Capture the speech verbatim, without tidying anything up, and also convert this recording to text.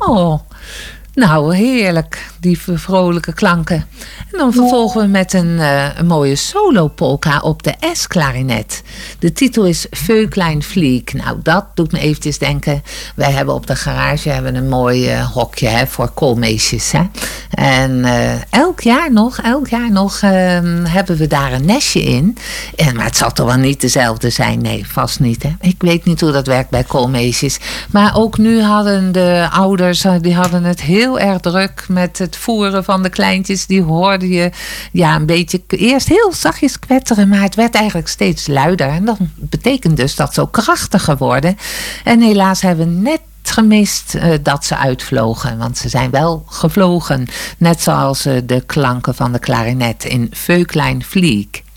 Oh, nou heerlijk, die vrolijke klanken. En dan vervolgen we met een, uh, een mooie solo-polka op de S-klarinet. De titel is Vöglein flieg. Nou, dat doet me eventjes denken. Wij hebben op de garage hebben een mooi uh, hokje hè, voor koolmeesjes. Hè. En uh, elk jaar nog, elk jaar nog uh, hebben we daar een nestje in. En, maar het zal toch wel niet dezelfde zijn? Nee, vast niet. Hè. Ik weet niet hoe dat werkt bij koolmeesjes. Maar ook nu hadden de ouders, die hadden het heel erg druk met het voeren van de kleintjes. Die hoorde je ja, een beetje eerst heel zachtjes kwetteren, maar het werd eigenlijk steeds luider. En dat betekent dus dat ze ook krachtiger worden. En helaas hebben we net gemist uh, dat ze uitvlogen. Want ze zijn wel gevlogen. Net zoals uh, de klanken van de klarinet in Vöglein flieg.